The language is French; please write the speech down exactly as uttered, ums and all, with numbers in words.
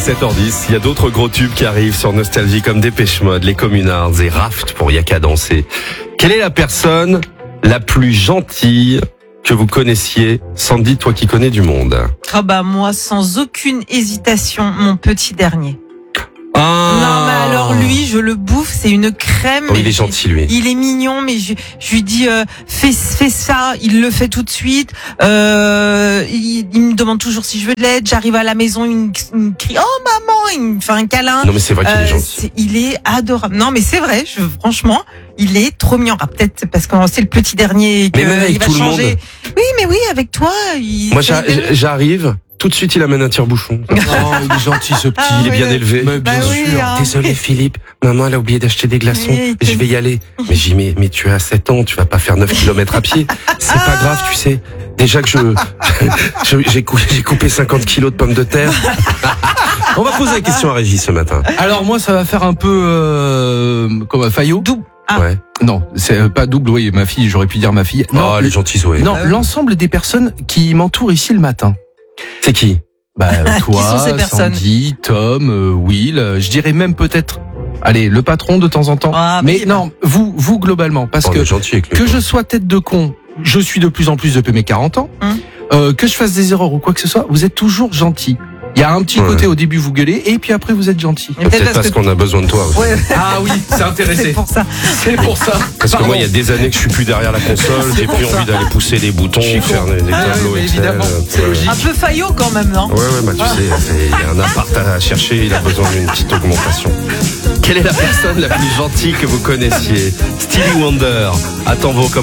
sept heures dix, il y a d'autres gros tubes qui arrivent sur Nostalgie comme Dépêche Mode, les Communards et Raft pour Y'a qu'à danser. Quelle est la personne la plus gentille que vous connaissiez, Sandy, toi qui connais du monde? Ah bah moi, sans aucune hésitation, mon petit dernier. Ah. Non mais alors lui, je le bouffe, c'est une crème. Oh, il est gentil lui. Il est mignon, mais je, je lui dis euh, fais, fais ça, il le fait tout de suite. Euh, il, il me demande toujours si je veux de l'aide. J'arrive à la maison, il me, il me crie oh maman, il me fait un câlin. Non mais c'est vrai qu'il Euh, est gentil. c'est- il est adorable. Non mais c'est vrai, je, franchement, il est trop mignon. Ah, peut-être parce que c'est le petit dernier. Que Mais même avec il va tout le changer. monde. Oui mais oui, avec toi. Il, Moi c'est- j'a- j'arrive, tout de suite il amène un tire-bouchon. Oh, il est gentil ce petit. Ah, Il est oui, bien oui. élevé. Mais bien Bah oui, sûr. hein. Désolé Philippe, maman elle a oublié d'acheter des glaçons, Oui, je vais y aller. Mais j'y mets, mais tu as sept ans, tu vas pas faire neuf kilomètres à pied. C'est pas grave, tu sais. Déjà que je, je- j'ai coupé, j'ai coupé cinquante kilos de pommes de terre. On va poser la question à Régis ce matin. Alors moi, ça va faire un peu euh, comme un Fayot. Double. Ah. Ouais. Non, c'est euh, pas double. Oui, ma fille. J'aurais pu dire ma fille. Non, Oh, elle est gentille Zoé. non, l'ensemble des personnes qui m'entourent ici le matin. C'est qui? Bah toi, sont ces personnes Sandy, Tom, euh, Will. euh, Je dirais même peut-être. Allez, le patron de temps en temps. Ah, mais mais- non, vous, vous globalement, parce Oh, que elle est gentille avec lui. que je sois tête de con, je suis de plus en plus depuis mes quarante ans. Hum. Euh, que je fasse des erreurs ou quoi que ce soit, vous êtes toujours gentil. Il y a un petit Ouais. côté au début vous gueulez et puis après vous êtes gentil. Mais Peut-être parce qu'on a besoin de toi aussi. Ouais, Ah oui, c'est c'est intéressé. pour ça. C'est pour ça. Parce que Pardon. moi, il y a des années que je suis plus derrière la console, j'ai pour plus ça. envie d'aller pousser les boutons, Je suis con. faire des, des Ah tableaux oui, mais Excel. évidemment, c'est Ouais. logique. Un peu faillot quand même, non? Ouais, ouais, bah tu sais, c'est- il y a un appart à chercher, il a besoin d'une petite augmentation. Quelle est la personne la plus gentille que vous connaissiez? Stevie Wonder attend vos commentaires.